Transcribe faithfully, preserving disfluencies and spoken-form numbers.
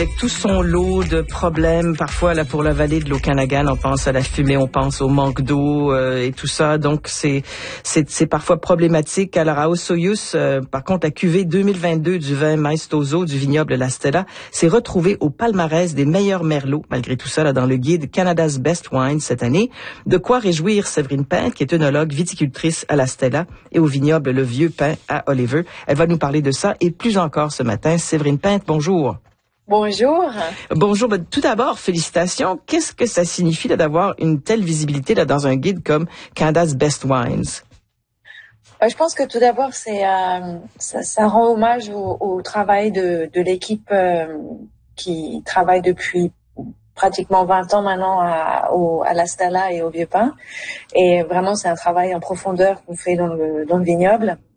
Avec tout son lot de problèmes, parfois là pour la vallée de l'Okanagan, on pense à la fumée, on pense au manque d'eau euh, et tout ça. Donc c'est c'est c'est parfois problématique. Alors à Osoyoos, euh, par contre, la cuvée deux mille vingt-deux du vin Maestoso du vignoble La Stella s'est retrouvée au palmarès des meilleurs merlots, malgré tout ça là dans le guide Canada's Best Wines cette année. De quoi réjouir Séverine Pinte, qui est œnologue, viticultrice à La Stella et au vignoble Le Vieux Pin à Oliver. Elle va nous parler de ça et plus encore ce matin. Séverine Pinte, bonjour. Bonjour. Bonjour. Ben, tout d'abord, félicitations. Qu'est-ce que ça signifie là, d'avoir une telle visibilité là, dans un guide comme Canada's Best Wines? Euh, je pense que tout d'abord, c'est euh, ça, ça rend hommage au, au travail de, de l'équipe euh, qui travaille depuis pratiquement vingt ans maintenant à, au, à La Stella et au Vieux Pin. Et vraiment, c'est un travail en profondeur qu'on fait dans le, dans le vignoble.